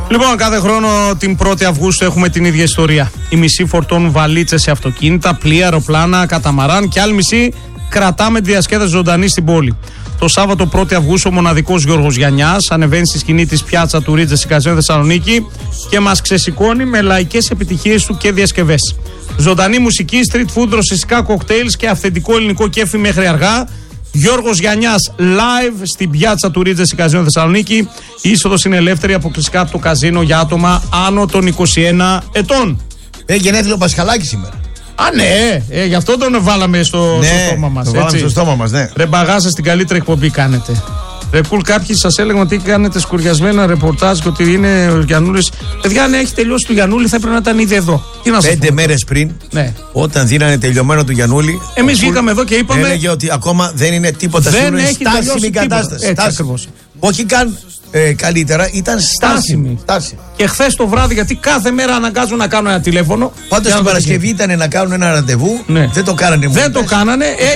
Λοιπόν, κάθε χρόνο την 1η Αυγούστου έχουμε την ίδια ιστορία. Οι μισοί φορτώνουν βαλίτσες σε αυτοκίνητα, πλοία, αεροπλάνα, καταμαράν και άλλοι μισοί κρατάμε τη διασκέδαση ζωντανή στην πόλη. Το Σάββατο 1η Αυγούστου ο μοναδικός Γιώργος Γιαννιάς ανεβαίνει στη σκηνή της πιάτσα του Ρίτζες Εικαζίων Θεσσαλονίκη και μας ξεσηκώνει με λαϊκές επιτυχίες του και διασκευές. Ζωντανή μουσική, street food, ρωσικά κοκτέιλς και αυθεντικό ελληνικό κέφι μέχρι αργά. Γιώργος Γιαννιάς live στην πιάτσα του Ρίτζες Εικαζίων Θεσσαλονίκη. Η είσοδος είναι ελεύθερη, αποκλειστικά από το καζίνο για άτομα άνω των 21 ετών. Γενέθλιο ο Πασχαλάκης σήμερα. Α, ναι, γι' αυτό τον βάλαμε στο στόμα μας. Το βάλαμε στο στόμα μας, ναι. Ρε μπαγάσα, στην καλύτερη εκπομπή κάνετε. Ρε κουλ, κάποιοι σας έλεγαν ότι κάνετε σκουριασμένα ρεπορτάζ και ότι είναι ο Γιαννούλης. Παιδιά, αν έχει τελειώσει του Γιαννούλη, θα έπρεπε να ήταν ήδη εδώ. 5 μέρες πριν, ναι, όταν δίνανε τελειωμένο του Γιαννούλη, εμείς βγήκαμε εδώ και είπαμε. Έλεγε ότι ακόμα δεν είναι τίποτα. Δεν έχει στάσιμη κατάσταση. Όχι καν καλύτερα, ήταν στάσιμη. Και χθες το βράδυ, γιατί κάθε μέρα αναγκάζουν να κάνουν ένα τηλέφωνο. Πάντως την Παρασκευή ήταν να κάνουν ένα ραντεβού. Ναι. Δεν το κάνανε. Δεν το κάνανε.